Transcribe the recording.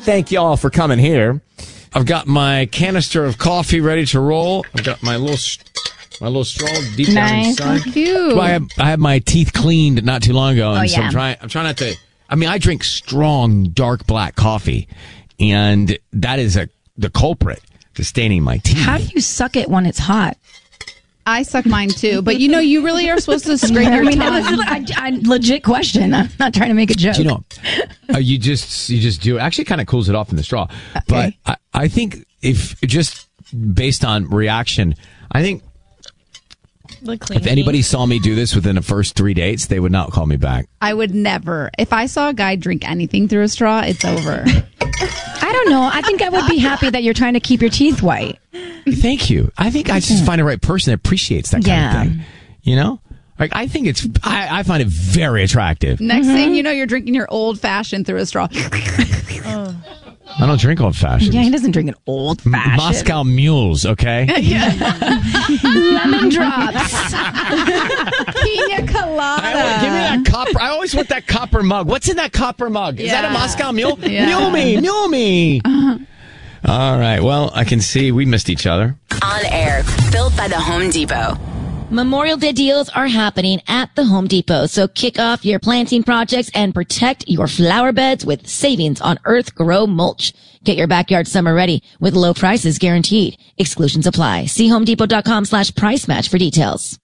thank you all for coming here. I've got my canister of coffee ready to roll. I've got my little straw deep down inside. Cute. Well, I had my teeth cleaned not too long ago, and so yeah. I'm trying not to. I mean, I drink strong, dark black coffee, and that is the culprit to staining my teeth. How do you suck it when it's hot? I suck mine too, but you really are supposed to scrape your tongue. I legit question. I'm not trying to make a joke. You know, you just do it. Actually, it kind of cools it off in the straw. Okay. But I think if just based on reaction, I think if anybody saw me do this within the first 3 dates, they would not call me back. I would never. If I saw a guy drink anything through a straw, it's over. I don't know. I think I would be happy that you're trying to keep your teeth white. Thank you. I think I just find the right person that appreciates that kind of thing. You know? Like, I think I find it very attractive. Next thing you know, you're drinking your old fashioned through a straw. I don't drink old fashioned. Yeah, he doesn't drink an old fashioned. Moscow mules, okay? Lemon drops. Pina colada. Give me that copper. I always want that copper mug. What's in that copper mug? Is that a Moscow mule? Yeah. Mule me. All right. Well, I can see we missed each other. On air, built by the Home Depot. Memorial Day deals are happening at the Home Depot, so kick off your planting projects and protect your flower beds with savings on Earth Grow mulch. Get your backyard summer ready with low prices guaranteed. Exclusions apply. See homedepot.com/price match for details.